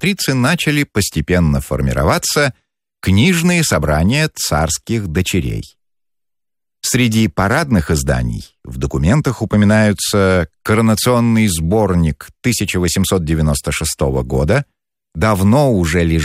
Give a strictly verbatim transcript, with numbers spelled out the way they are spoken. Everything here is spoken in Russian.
императрицы начали постепенно формироваться книжные собрания царских дочерей. Среди парадных изданий в документах упоминаются коронационный сборник тысяча восемьсот девяносто шестого года, давно уже лежащий